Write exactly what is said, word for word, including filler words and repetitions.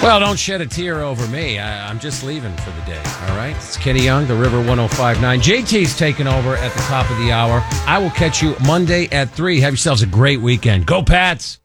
Well, don't shed a tear over me. I, I'm just leaving for the day, all right? It's Kenny Young, the River one oh five point nine. J T's taking over at the top of the hour. I will catch you Monday at three. Have yourselves a great weekend. Go Pats!